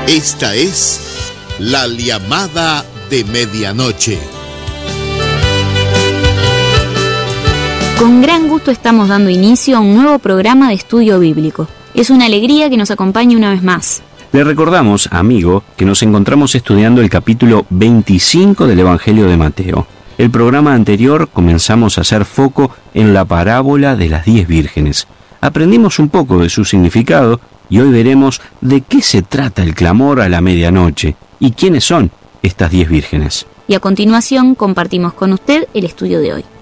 Esta es la llamada de medianoche. Con gran gusto estamos dando inicio a un nuevo programa de estudio bíblico. Es una alegría que nos acompañe una vez más. Le recordamos, amigo, que nos encontramos estudiando el capítulo 25 del Evangelio de Mateo. El programa anterior comenzamos a hacer foco en la parábola de las 10 vírgenes. Aprendimos un poco de su significado y hoy veremos de qué se trata el clamor a la medianoche y quiénes son estas 10 vírgenes. Y a continuación compartimos con usted el estudio de hoy.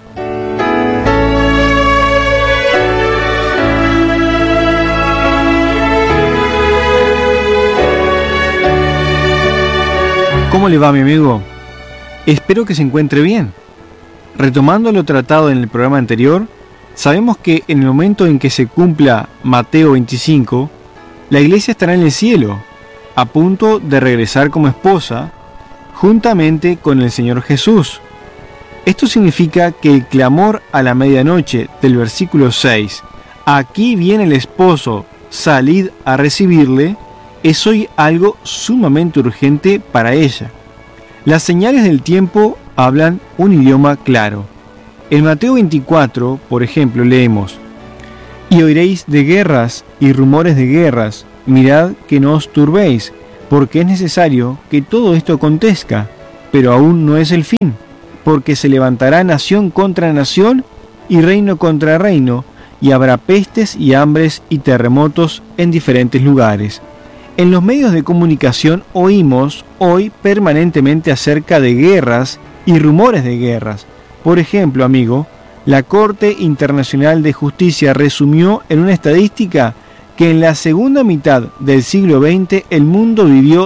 ¿Cómo le va, mi amigo? Espero que se encuentre bien. Retomando lo tratado en el programa anterior, sabemos que en el momento en que se cumpla Mateo 25, la iglesia estará en el cielo, a punto de regresar como esposa, juntamente con el Señor Jesús. Esto significa que el clamor a la medianoche del versículo 6, aquí viene el esposo, salid a recibirle, es hoy algo sumamente urgente para ella. Las señales del tiempo hablan un idioma claro. En Mateo 24, por ejemplo, leemos: y oiréis de guerras y rumores de guerras, mirad que no os turbéis, porque es necesario que todo esto acontezca, pero aún no es el fin, porque se levantará nación contra nación y reino contra reino, y habrá pestes y hambres y terremotos en diferentes lugares. En los medios de comunicación oímos hoy permanentemente acerca de guerras y rumores de guerras. Por ejemplo, amigo, la Corte Internacional de Justicia resumió en una estadística que en la segunda mitad del siglo XX el mundo vivió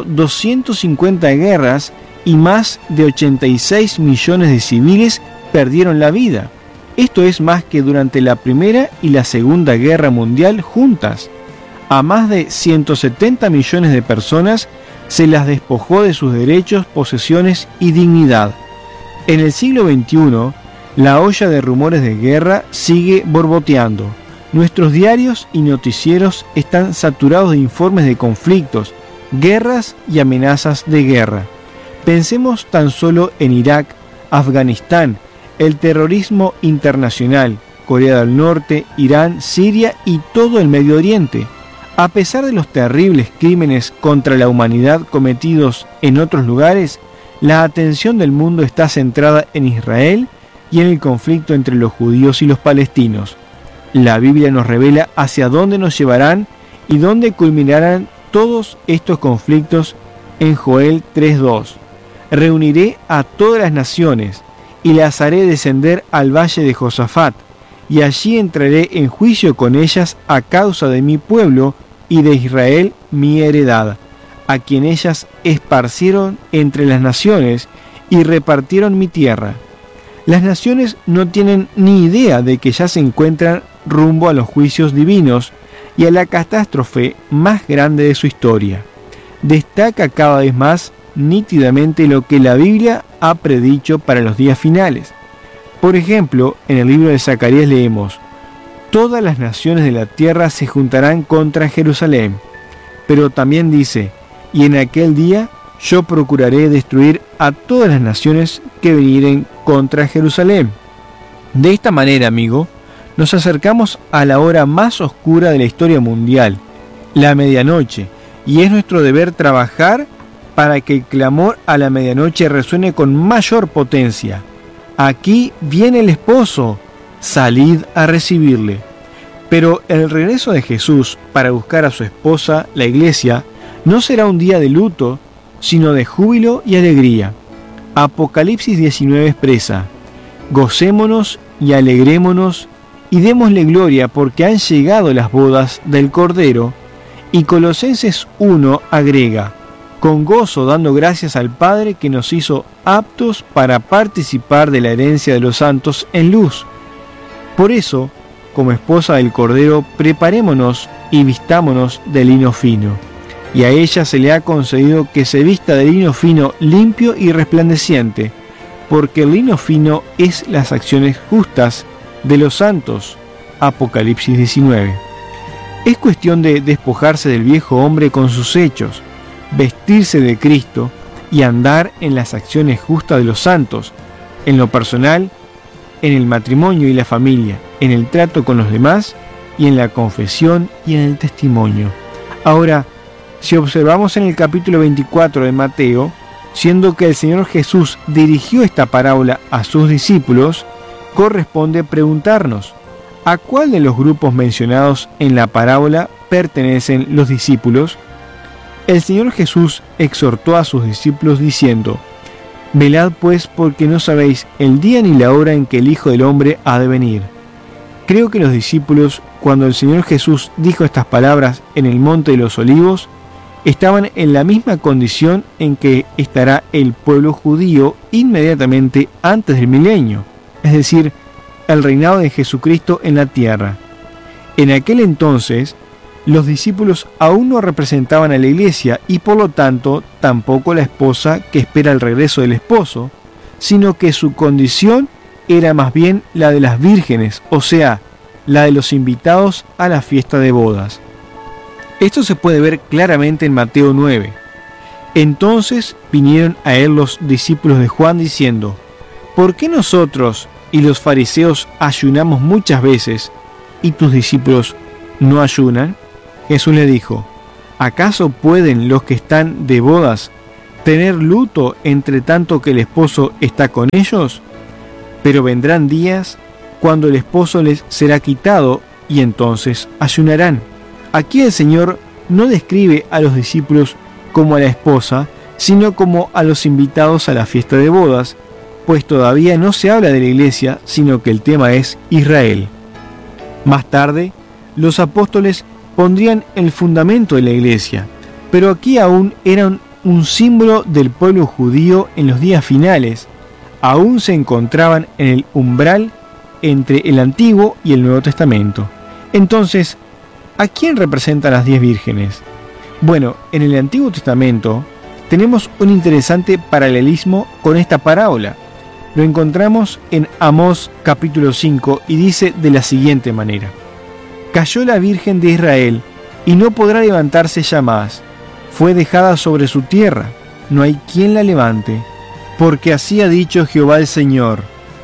250 guerras y más de 86 millones de civiles perdieron la vida. Esto es más que durante la Primera y la Segunda Guerra Mundial juntas. A más de 170 millones de personas se las despojó de sus derechos, posesiones y dignidad. En el siglo XXI, la olla de rumores de guerra sigue borboteando. Nuestros diarios y noticieros están saturados de informes de conflictos, guerras y amenazas de guerra. Pensemos tan solo en Irak, Afganistán, el terrorismo internacional, Corea del Norte, Irán, Siria y todo el Medio Oriente. A pesar de los terribles crímenes contra la humanidad cometidos en otros lugares, la atención del mundo está centrada en Israel y en el conflicto entre los judíos y los palestinos. La Biblia nos revela hacia dónde nos llevarán y dónde culminarán todos estos conflictos en Joel 3:2. Reuniré a todas las naciones y las haré descender al valle de Josafat, y allí entraré en juicio con ellas a causa de mi pueblo y de Israel mi heredad, a quien ellas esparcieron entre las naciones y repartieron mi tierra. Las naciones no tienen ni idea de que ya se encuentran rumbo a los juicios divinos y a la catástrofe más grande de su historia. Destaca cada vez más nítidamente lo que la Biblia ha predicho para los días finales. Por ejemplo, en el libro de Zacarías leemos: todas las naciones de la tierra se juntarán contra Jerusalén. Pero también dice: y en aquel día yo procuraré destruir a todas las naciones que vinieren contra Jerusalén. De esta manera, amigo, nos acercamos a la hora más oscura de la historia mundial, la medianoche, y es nuestro deber trabajar para que el clamor a la medianoche resuene con mayor potencia. Aquí viene el esposo, salid a recibirle. Pero el regreso de Jesús para buscar a su esposa, la iglesia, no será un día de luto, sino de júbilo y alegría. Apocalipsis 19 expresa: gocémonos y alegrémonos y démosle gloria porque han llegado las bodas del Cordero. Y Colosenses 1 agrega: con gozo dando gracias al Padre que nos hizo aptos para participar de la herencia de los santos en luz. Por eso, como esposa del Cordero, preparémonos y vistámonos de lino fino. Y a ella se le ha concedido que se vista de lino fino, limpio y resplandeciente, porque el lino fino es las acciones justas de los santos. Apocalipsis 19. Es cuestión de despojarse del viejo hombre con sus hechos, vestirse de Cristo y andar en las acciones justas de los santos, en lo personal, en el matrimonio y la familia, en el trato con los demás y en la confesión y en el testimonio. Ahora, si observamos en el capítulo 24 de Mateo, siendo que el Señor Jesús dirigió esta parábola a sus discípulos, corresponde preguntarnos, ¿a cuál de los grupos mencionados en la parábola pertenecen los discípulos? El Señor Jesús exhortó a sus discípulos diciendo: «Velad pues, porque no sabéis el día ni la hora en que el Hijo del Hombre ha de venir». Creo que los discípulos, cuando el Señor Jesús dijo estas palabras en el Monte de los Olivos, estaban en la misma condición en que estará el pueblo judío inmediatamente antes del milenio, es decir, el reinado de Jesucristo en la tierra. En aquel entonces, los discípulos aún no representaban a la iglesia y por lo tanto tampoco la esposa que espera el regreso del esposo, sino que su condición era más bien la de las vírgenes, o sea, la de los invitados a la fiesta de bodas. Esto se puede ver claramente en Mateo 9. Entonces vinieron a él los discípulos de Juan diciendo: ¿por qué nosotros y los fariseos ayunamos muchas veces y tus discípulos no ayunan? Jesús le dijo: ¿acaso pueden los que están de bodas tener luto entre tanto que el esposo está con ellos? Pero vendrán días cuando el esposo les será quitado y entonces ayunarán. Aquí el Señor no describe a los discípulos como a la esposa, sino como a los invitados a la fiesta de bodas, pues todavía no se habla de la iglesia, sino que el tema es Israel. Más tarde, los apóstoles pondrían el fundamento de la iglesia, pero aquí aún eran un símbolo del pueblo judío en los días finales. Aún se encontraban en el umbral entre el Antiguo y el Nuevo Testamento. Entonces, ¿a quién representan las 10 vírgenes? Bueno, en el Antiguo Testamento tenemos un interesante paralelismo con esta parábola. Lo encontramos en Amós capítulo 5 y dice de la siguiente manera: «Cayó la Virgen de Israel y no podrá levantarse ya más. Fue dejada sobre su tierra, no hay quien la levante. Porque así ha dicho Jehová el Señor: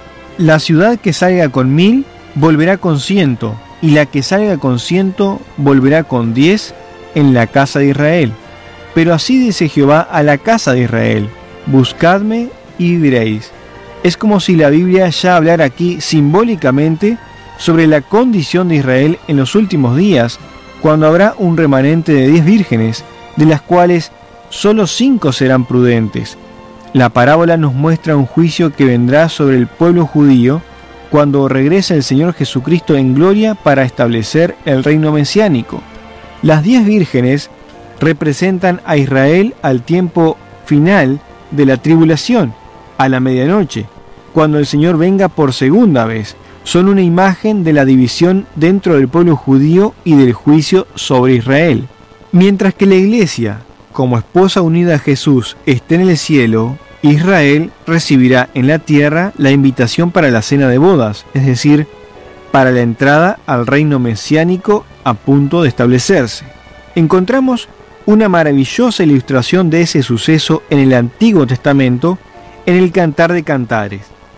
la ciudad que salga con 1000 volverá con 100, y la que salga con 100 volverá con 10 en la casa de Israel. Pero así dice Jehová a la casa de Israel: buscadme y viviréis». Es como si la Biblia ya hablara aquí simbólicamente sobre la condición de Israel en los últimos días, cuando habrá un remanente de 10 vírgenes, de las cuales solo 5 serán prudentes. La parábola nos muestra un juicio que vendrá sobre el pueblo judío cuando regrese el Señor Jesucristo en gloria para establecer el reino mesiánico. Las 10 vírgenes representan a Israel al tiempo final de la tribulación, a la medianoche, cuando el Señor venga por segunda vez. Son una imagen de la división dentro del pueblo judío y del juicio sobre Israel. Mientras que la iglesia, como esposa unida a Jesús, esté en el cielo, Israel recibirá en la tierra la invitación para la cena de bodas, es decir, para la entrada al reino mesiánico a punto de establecerse. Encontramos una maravillosa ilustración de ese suceso en el Antiguo Testamento, en el Cantar de Cantares.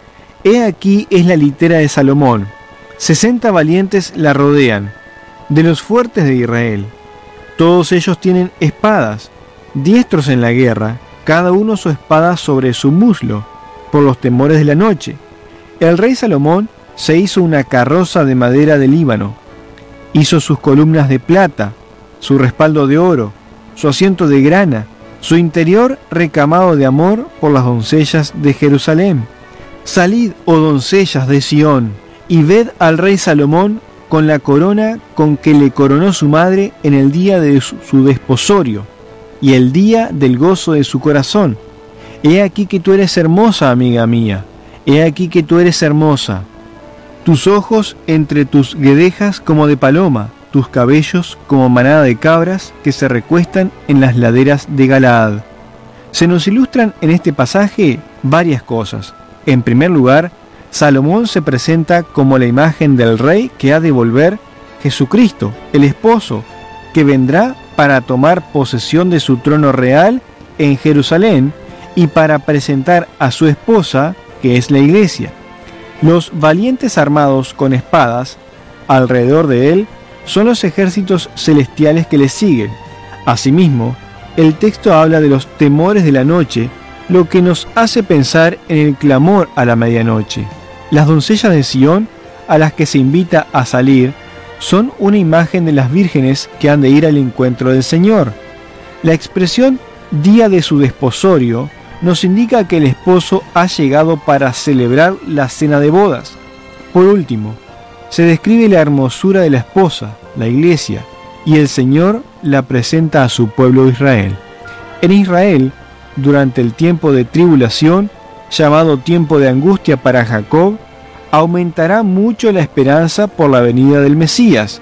He aquí es la litera de Salomón. 60 valientes la rodean, de los fuertes de Israel. Todos ellos tienen espadas, diestros en la guerra, cada uno su espada sobre su muslo, por los temores de la noche. El rey Salomón se hizo una carroza de madera de Líbano, hizo sus columnas de plata, su respaldo de oro, su asiento de grana, su interior recamado de amor por las doncellas de Jerusalén. Salid, oh doncellas de Sión, y ved al rey Salomón con la corona con que le coronó su madre en el día de su desposorio, y el día del gozo de su corazón. He aquí que tú eres hermosa, amiga mía, he aquí que tú eres hermosa. Tus ojos entre tus guedejas como de paloma, tus cabellos como manada de cabras que se recuestan en las laderas de Galaad. Se nos ilustran en este pasaje varias cosas. En primer lugar, Salomón se presenta como la imagen del rey que ha de volver, Jesucristo, el esposo, que vendrá para tomar posesión de su trono real en Jerusalén y para presentar a su esposa, que es la Iglesia. Los valientes armados con espadas alrededor de él son los ejércitos celestiales que le siguen. Asimismo, el texto habla de los temores de la noche, lo que nos hace pensar en el clamor a la medianoche. Las doncellas de Sión, a las que se invita a salir, son una imagen de las vírgenes que han de ir al encuentro del Señor. La expresión día de su desposorio nos indica que el esposo ha llegado para celebrar la cena de bodas. Por último, se describe la hermosura de la esposa, la Iglesia, y el Señor la presenta a su pueblo Israel. En Israel, durante el tiempo de tribulación, llamado tiempo de angustia para Jacob, aumentará mucho la esperanza por la venida del Mesías.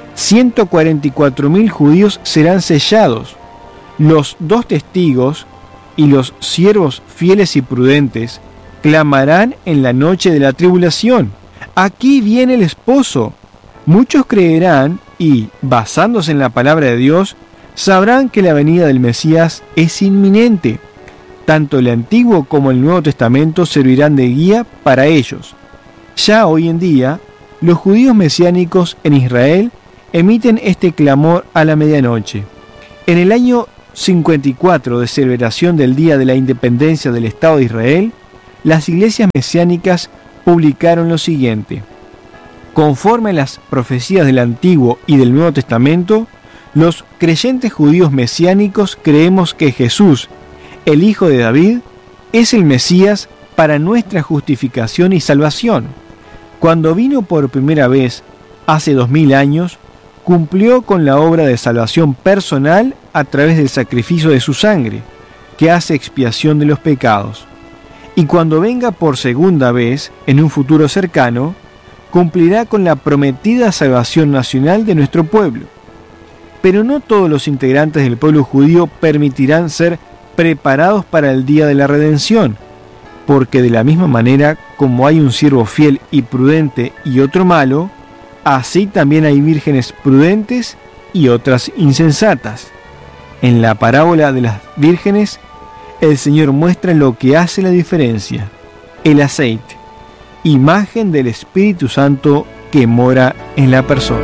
144.000 judíos serán sellados. Los 2 testigos y los siervos fieles y prudentes clamarán en la noche de la tribulación: aquí viene el esposo. Muchos creerán y, basándose en la palabra de Dios, sabrán que la venida del Mesías es inminente. Tanto el Antiguo como el Nuevo Testamento servirán de guía para ellos. Ya hoy en día, los judíos mesiánicos en Israel emiten este clamor a la medianoche. En el año 54 de celebración del Día de la Independencia del Estado de Israel, las iglesias mesiánicas publicaron lo siguiente: conforme a las profecías del Antiguo y del Nuevo Testamento, los creyentes judíos mesiánicos creemos que Jesús, el Hijo de David, es el Mesías para nuestra justificación y salvación. Cuando vino por primera vez, hace 2000 años, cumplió con la obra de salvación personal a través del sacrificio de su sangre, que hace expiación de los pecados. Y cuando venga por segunda vez, en un futuro cercano, cumplirá con la prometida salvación nacional de nuestro pueblo. Pero no todos los integrantes del pueblo judío permitirán ser preparados para el día de la redención, porque de la misma manera como hay un siervo fiel y prudente y otro malo, así también hay vírgenes prudentes y otras insensatas. En la parábola de las vírgenes, el Señor muestra lo que hace la diferencia: el aceite, imagen del Espíritu Santo que mora en la persona.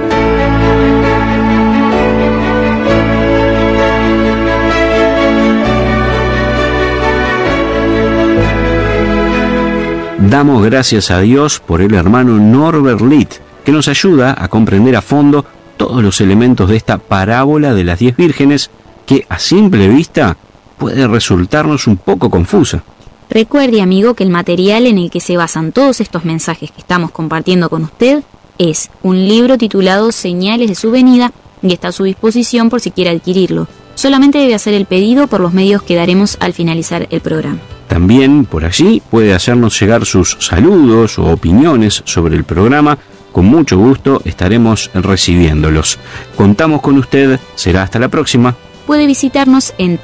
Damos gracias a Dios por el hermano Norbert Litt, que nos ayuda a comprender a fondo todos los elementos de esta parábola de las 10 vírgenes, que a simple vista puede resultarnos un poco confusa. Recuerde, amigo, que el material en el que se basan todos estos mensajes que estamos compartiendo con usted es un libro titulado Señales de su venida y está a su disposición por si quiere adquirirlo. Solamente debe hacer el pedido por los medios que daremos al finalizar el programa. También por allí puede hacernos llegar sus saludos o opiniones sobre el programa. Con mucho gusto estaremos recibiéndolos. Contamos con usted. Será hasta la próxima. Puede visitarnos en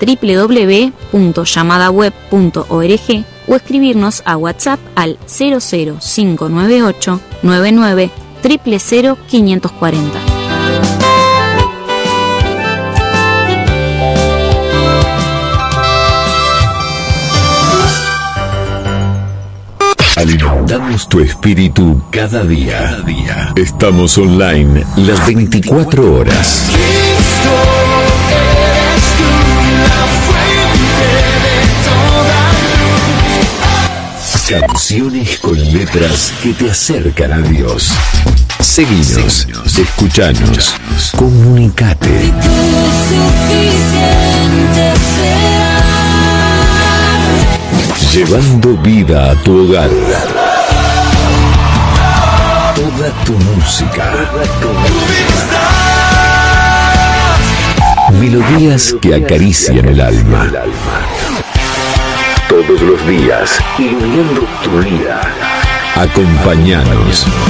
www.llamadaweb.org o escribirnos a WhatsApp al 00598 99 000 540. Alimentamos tu espíritu cada día. Estamos online las 24 horas. Canciones con letras que te acercan a Dios. Seguinos, escuchanos, comunicate. Llevando vida a tu hogar. Toda tu música. Melodías que acarician el alma. Todos los días, iluminando tu vida. Acompáñanos.